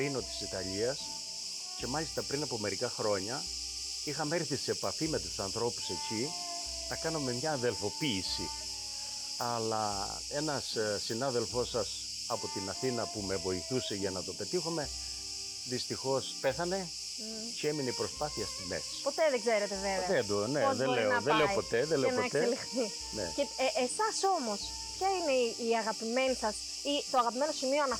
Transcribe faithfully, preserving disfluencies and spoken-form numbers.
Ρήνο της Ιταλίας και μάλιστα πριν από μερικά χρόνια είχαμε έρθει σε επαφή με τους ανθρώπους εκεί να κάνουμε μια αδελφοποίηση. Αλλά ένας συνάδελφός σας από την Αθήνα που με βοηθούσε για να το πετύχουμε δυστυχώς πέθανε mm. και έμεινε η προσπάθεια στη μέση. Ποτέ δεν ξέρετε βέβαια. Δεν το, ναι, πώς δεν, μπορεί λέω, να δεν πάει λέω ποτέ, δεν λέω και να ποτέ. εξελιχθεί. Ναι. Και ε, εσάς όμως, ποια είναι η, η αγαπημένη σας ή το αγαπημένο σημείο αναφοράς